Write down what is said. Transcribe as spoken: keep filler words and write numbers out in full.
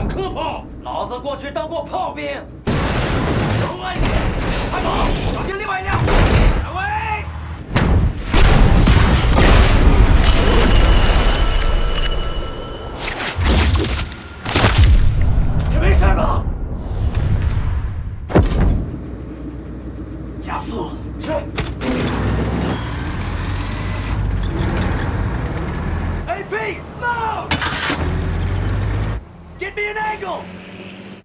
敢磕炮！ 老子过去当过炮兵。有安全，快走，小心另外一辆。